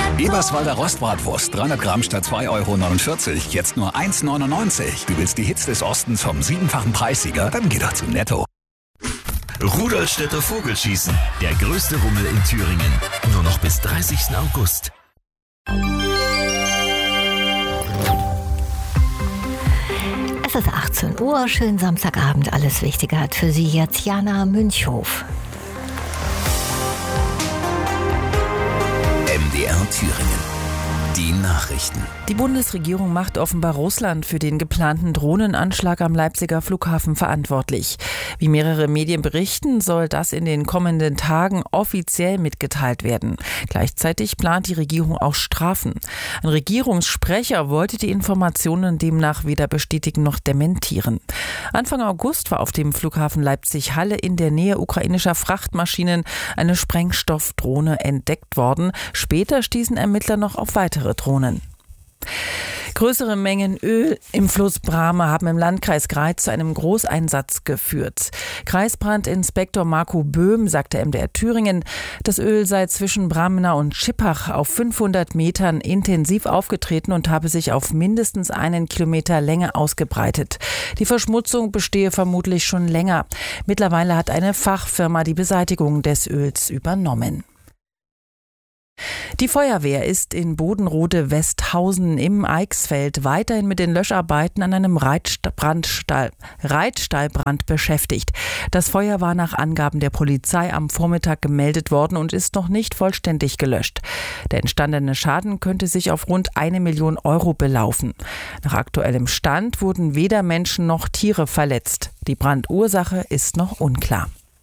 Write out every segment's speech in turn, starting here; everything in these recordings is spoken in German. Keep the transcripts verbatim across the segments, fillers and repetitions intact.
Eberswalder Rostbratwurst, dreihundert Gramm statt zwei Euro neunundvierzig, jetzt nur eins neunundneunzig. Du willst die Hits des Ostens vom siebenfachen Preissieger? Dann geh doch zu Netto. Rudolstädter Vogelschießen, der größte Rummel in Thüringen. Nur noch bis dreißigsten August. Es ist achtzehn Uhr, schönen Samstagabend. Alles Wichtige hat für Sie jetzt Jana Münchhof. M D R Thüringen. Die Nachrichten. Die Bundesregierung macht offenbar Russland für den geplanten Drohnenanschlag am Leipziger Flughafen verantwortlich. Wie mehrere Medien berichten, soll das in den kommenden Tagen offiziell mitgeteilt werden. Gleichzeitig plant die Regierung auch Strafen. Ein Regierungssprecher wollte die Informationen demnach weder bestätigen noch dementieren. Anfang August war auf dem Flughafen Leipzig-Halle in der Nähe ukrainischer Frachtmaschinen eine Sprengstoffdrohne entdeckt worden. Später stießen Ermittler noch auf weitere Drohnen. Größere Mengen Öl im Fluss Brahme haben im Landkreis Greiz zu einem Großeinsatz geführt. Kreisbrandinspektor Marco Böhm sagte M D R Thüringen, das Öl sei zwischen Bramena und Schippach auf fünfhundert Metern intensiv aufgetreten und habe sich auf mindestens einen Kilometer Länge ausgebreitet. Die Verschmutzung bestehe vermutlich schon länger. Mittlerweile hat eine Fachfirma die Beseitigung des Öls übernommen. Die Feuerwehr ist in Bodenrode-Westhausen im Eichsfeld weiterhin mit den Löscharbeiten an einem Reitstall, Reitstallbrand beschäftigt. Das Feuer war nach Angaben der Polizei am Vormittag gemeldet worden und ist noch nicht vollständig gelöscht. Der entstandene Schaden könnte sich auf rund eine Million Euro belaufen. Nach aktuellem Stand wurden weder Menschen noch Tiere verletzt. Die Brandursache ist noch unklar.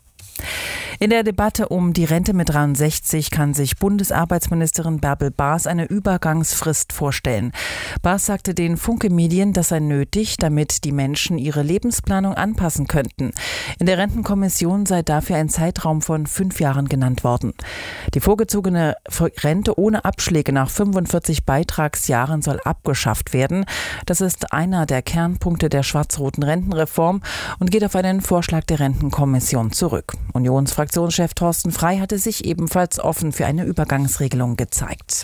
In der Debatte um die Rente mit dreiundsechzig kann sich Bundesarbeitsministerin Bärbel Baas eine Übergangsfrist vorstellen. Baas sagte den Funke Medien, das sei nötig, damit die Menschen ihre Lebensplanung anpassen könnten. In der Rentenkommission sei dafür ein Zeitraum von fünf Jahren genannt worden. Die vorgezogene Rente ohne Abschläge nach fünfundvierzig Beitragsjahren soll abgeschafft werden. Das ist einer der Kernpunkte der schwarz-roten Rentenreform und geht auf einen Vorschlag der Rentenkommission zurück. Unionsfraktionschef Thorsten Frey hatte sich ebenfalls offen für eine Übergangsregelung gezeigt.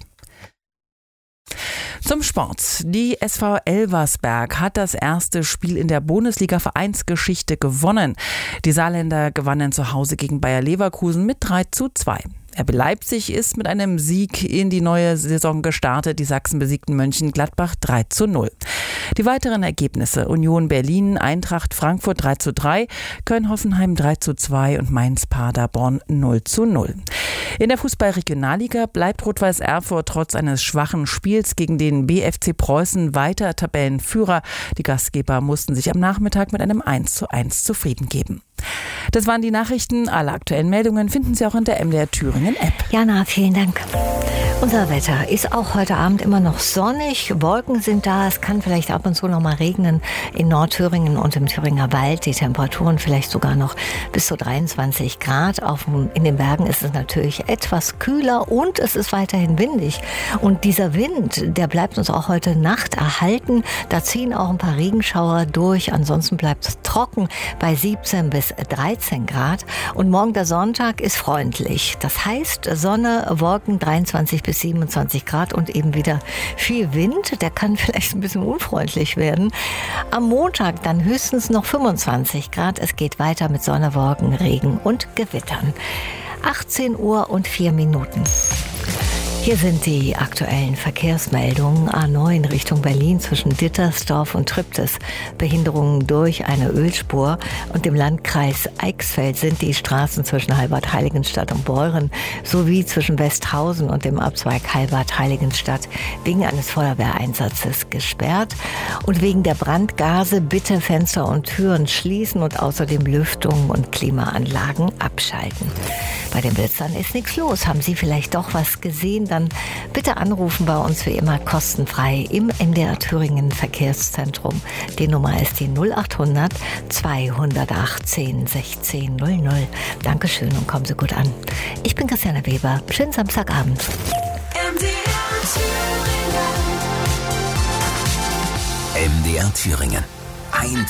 Zum Sport. Die S V Elversberg hat das erste Spiel in der Bundesliga-Vereinsgeschichte gewonnen. Die Saarländer gewannen zu Hause gegen Bayer Leverkusen mit drei zu zwei. R B Leipzig ist mit einem Sieg in die neue Saison gestartet. Die Sachsen besiegten Mönchengladbach drei zu null. Die weiteren Ergebnisse: Union Berlin, Eintracht Frankfurt drei zu drei, Köln-Hoffenheim drei zu zwei und Mainz-Paderborn null zu null. In der Fußball-Regionalliga bleibt Rot-Weiß Erfurt trotz eines schwachen Spiels gegen den B F C Preußen weiter Tabellenführer. Die Gastgeber mussten sich am Nachmittag mit einem eins zu eins zufrieden geben. Das waren die Nachrichten. Alle aktuellen Meldungen finden Sie auch in der M D R Thüringen App. Jana, vielen Dank. Unser Wetter ist auch heute Abend immer noch sonnig. Wolken sind da. Es kann vielleicht ab und zu noch mal regnen in Nordthüringen und im Thüringer Wald. Die Temperaturen vielleicht sogar noch bis zu dreiundzwanzig Grad. Auf, in den Bergen ist es natürlich etwas kühler und es ist weiterhin windig. Und dieser Wind, der bleibt uns auch heute Nacht erhalten. Da ziehen auch ein paar Regenschauer durch. Ansonsten bleibt es trocken bei siebzehn bis dreizehn Grad. Und morgen der Sonntag ist freundlich. Das heißt Sonne, Wolken dreiundzwanzig bis siebenundzwanzig Grad und eben wieder viel Wind. Der kann vielleicht ein bisschen unfreundlich werden. Am Montag dann höchstens noch fünfundzwanzig Grad. Es geht weiter mit Sonne, Wolken, Regen und Gewittern. achtzehn Uhr und vier Minuten. Hier sind die aktuellen Verkehrsmeldungen. A neun Richtung Berlin zwischen Dittersdorf und Triptis. Behinderungen durch eine Ölspur. Und im Landkreis Eichsfeld sind die Straßen zwischen Halbert-Heiligenstadt und Beuren sowie zwischen Westhausen und dem Abzweig Halbert-Heiligenstadt wegen eines Feuerwehreinsatzes gesperrt. Und wegen der Brandgase bitte Fenster und Türen schließen und außerdem Lüftung und Klimaanlagen abschalten. Bei den Blitzern ist nichts los. Haben Sie vielleicht doch was gesehen? Dann bitte anrufen bei uns wie immer kostenfrei im M D R Thüringen Verkehrszentrum. Die Nummer ist die null achthundert zweihundertachtzehn sechzehn null null. Dankeschön und kommen Sie gut an. Ich bin Christiane Weber. Schönen Samstagabend. M D R Thüringen. M D R Thüringen. Ein